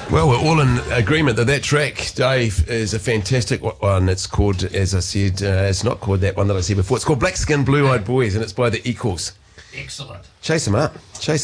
Well, we're all in agreement that track, Dave, is a fantastic one. It's called, as I said, it's not called that one that I said before. It's called Black Skin, Blue Eyed Boys, and it's by The Equals. Excellent. Chase them up.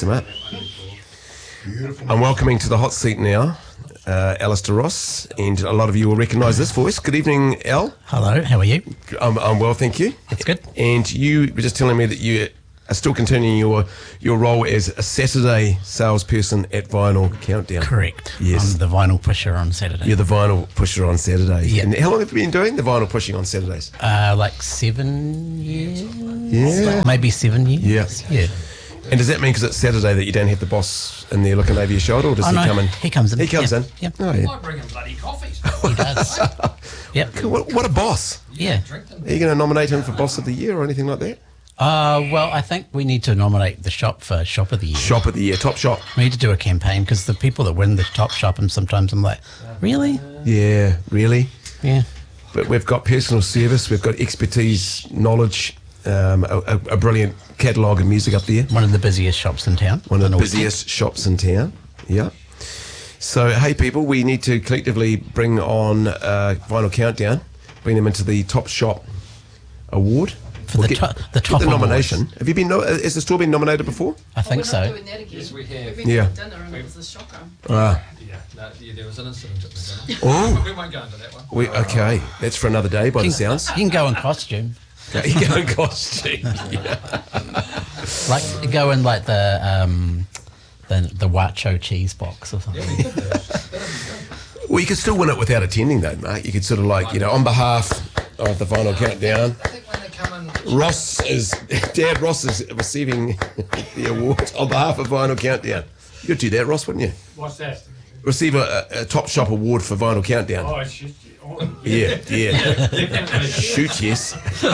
Beautiful. I'm welcoming to the hot seat now Alistair Ross, and a lot of you will recognise this voice. Good evening, Al. Hello, how are you? I'm well, thank you. That's good. And you were just telling me that you are still continuing your role as a Saturday salesperson at Vinyl Countdown. Correct. Yes. I'm the vinyl pusher on Saturday. You're the vinyl pusher on Saturdays. Yeah. And how long have you been doing the vinyl pushing on Saturdays? Like 7 years? Yeah. Maybe 7 years? Yeah. Yeah. And does that mean because it's Saturday that you don't have the boss in there looking over your shoulder, or does he no, come in? He comes in. He comes in? Yeah. Oh, I yeah. bring him bloody coffees. He does. Yep. Cool. What a boss. Yeah. Drink them. Are you going to nominate him for Boss of the Year or anything like that? Well, I think we need to nominate the shop for Shop of the Year. Shop of the Year, top shop. We need to do a campaign because the people that win the top shop, and sometimes I'm like, really? Yeah, really? Yeah. But we've got personal service, we've got expertise, knowledge, a brilliant catalogue of music up there. One of the busiest shops in town. One of the North busiest shops in town. Yeah. So, hey, people, we need to collectively bring on Vinyl Countdown, bring them into the Top Shop Award. For We'll the get top the nomination. awards. Have you been? Has the store been nominated before? I think we're so. not doing that again. Yes, we have. We went Yeah. to dinner and it was a shocker. Ah. There was an incident at the dinner. Oh. We won't go into that one. Okay, that's for another day by the You sounds. can go in costume. You go in costume. Yeah. Like go in like the Wacho cheese box or something. Well, you could still win it without attending, though, Mark. You could sort of on behalf of the Vinyl Countdown. I think when they come in, Dad Ross is receiving the award on behalf of Vinyl Countdown. You'd do that, Ross, wouldn't you? What's that? Receive a top shop award for Vinyl Countdown. Oh, it's just, Yeah. definitely. Shoot, yes.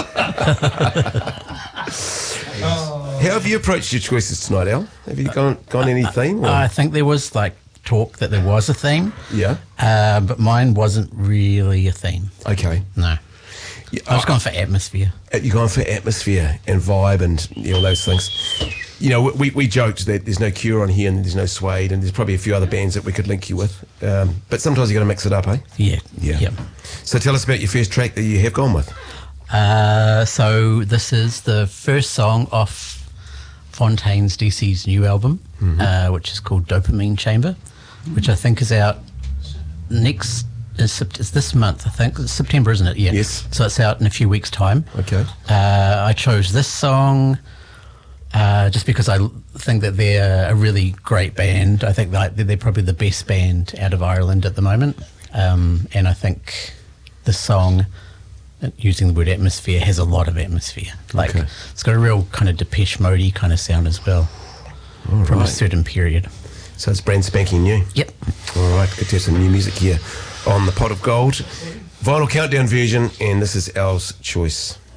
How have you approached your choices tonight, Al? Have you gone any theme? Or? I think there was like talk that there was a theme, Yeah. but mine wasn't really a theme. Okay. No, Yeah, I was going for atmosphere. You're going for atmosphere and vibe and all those things. We joked that there's no Cure on here and there's no Suede and there's probably a few other bands that we could link you with. But sometimes you got to mix it up, eh? Yeah. Yeah. So tell us about your first track that you have gone with. So this is the first song off Fontaine's DC's new album, which is called Dopamine Chamber, which I think is out next. It's this month, I think. It's September, isn't it? Yeah. Yes. So it's out in a few weeks' time. Okay. I chose this song just because I think that they're a really great band. I think that they're probably the best band out of Ireland at the moment. And I think this song, using the word atmosphere, has a lot of atmosphere. Like, Okay. It's got a real kind of Depeche Mode-y kind of sound as well from a certain period. So it's brand spanking new. Yep. All right, good to have some new music here on the Pot of Gold. Vinyl Countdown version, and this is Al's choice.